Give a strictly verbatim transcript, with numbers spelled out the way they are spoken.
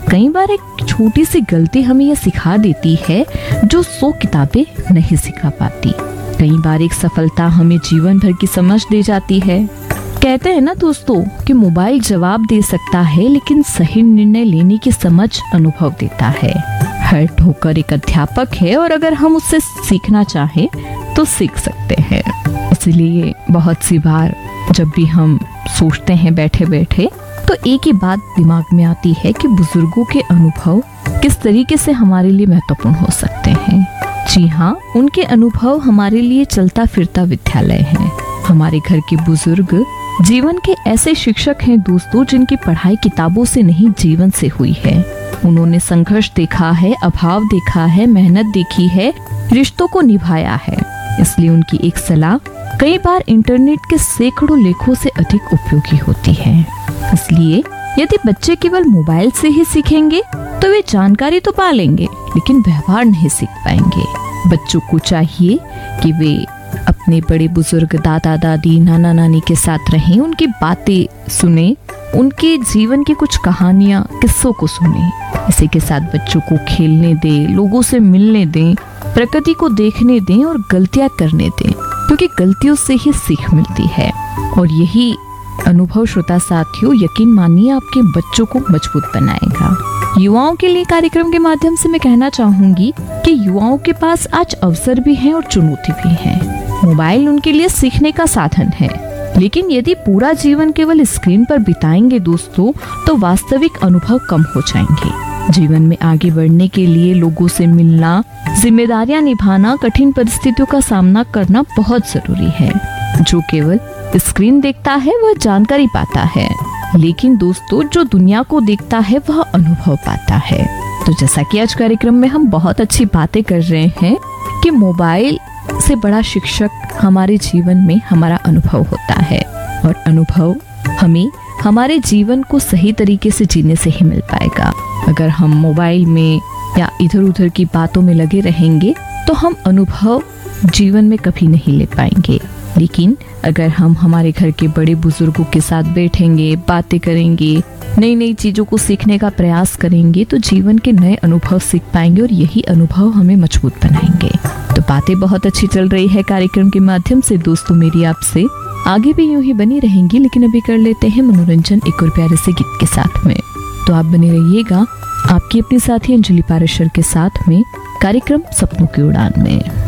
कई बार एक छोटी सी गलती हमें यह सिखा देती है जो सौ किताबें नहीं सिखा पाती। कई बार एक सफलता हमें जीवन भर की समझ दे जाती है। कहते हैं ना दोस्तों कि मोबाइल जवाब दे सकता है, लेकिन सही निर्णय लेने की समझ अनुभव देता है। हर ठोकर एक अध्यापक है और अगर हम उससे सीखना चाहें तो सीख सकते हैं। इसलिए बहुत सी बार जब भी हम सोचते हैं बैठे बैठे, तो एक ही बात दिमाग में आती है कि बुजुर्गों के अनुभव किस तरीके से हमारे लिए महत्वपूर्ण हो सकते हैं। जी हाँ, उनके अनुभव हमारे लिए चलता फिरता विद्यालय है। हमारे घर के बुजुर्ग जीवन के ऐसे शिक्षक हैं दोस्तों, जिनकी पढ़ाई किताबों से नहीं जीवन से हुई है। उन्होंने संघर्ष देखा है, अभाव देखा है, मेहनत देखी है, रिश्तों को निभाया है। इसलिए उनकी एक सलाह कई बार इंटरनेट के सैकड़ों लेखों से अधिक उपयोगी होती है। इसलिए यदि बच्चे केवल मोबाइल से ही सीखेंगे तो वे जानकारी तो पा लेंगे, लेकिन व्यवहार नहीं सीख पाएंगे। बच्चों को चाहिए कि वे अपने बड़े बुजुर्ग दादा दादी नाना नानी के साथ रहें, उनकी बातें सुने, उनके जीवन की कुछ कहानियां किस्सों को सुने। इसी के साथ बच्चों को खेलने दें, लोगों से मिलने दें, प्रकृति को देखने दें और गलतियां करने दें, क्योंकि गलतियों से ही सीख मिलती है। और यही अनुभव श्रोता साथियों, यकीन मानिए आपके बच्चों को मजबूत बनाएगा। युवाओं के लिए कार्यक्रम के माध्यम से मैं कहना चाहूंगी कि युवाओं के पास आज अवसर भी हैं और चुनौती भी है। मोबाइल उनके लिए सीखने का साधन है, लेकिन यदि पूरा जीवन केवल स्क्रीन पर बिताएंगे दोस्तों, तो वास्तविक अनुभव कम हो जाएंगे। जीवन में आगे बढ़ने के लिए लोगों से मिलना, जिम्मेदारियां निभाना, कठिन परिस्थितियों का सामना करना बहुत जरूरी है। जो केवल स्क्रीन देखता है वह जानकारी पाता है, लेकिन दोस्तों जो दुनिया को देखता है वह अनुभव पाता है। तो जैसा कि आज कार्यक्रम में हम बहुत अच्छी बातें कर रहे हैं कि मोबाइल से बड़ा शिक्षक हमारे जीवन में हमारा अनुभव होता है, और अनुभव हमें हमारे जीवन को सही तरीके से जीने से ही मिल पाएगा। अगर हम मोबाइल में या इधर उधर की बातों में लगे रहेंगे तो हम अनुभव जीवन में कभी नहीं ले पाएंगे। लेकिन अगर हम हमारे घर के बड़े बुजुर्गों के साथ बैठेंगे, बातें करेंगे, नई नई चीजों को सीखने का प्रयास करेंगे, तो जीवन के नए अनुभव सीख पाएंगे और यही अनुभव हमें मजबूत बनाएंगे। तो बातें बहुत अच्छी चल रही है कार्यक्रम के माध्यम से दोस्तों, मेरी आपसे आगे भी यूं ही बनी रहेंगी। लेकिन अभी कर लेते हैं मनोरंजन एक और प्यारे से गीत के साथ में। तो आप बने रहिएगा आपकी अपनी साथी अंजलि पारेशर के साथ में कार्यक्रम सपनों की उड़ान में।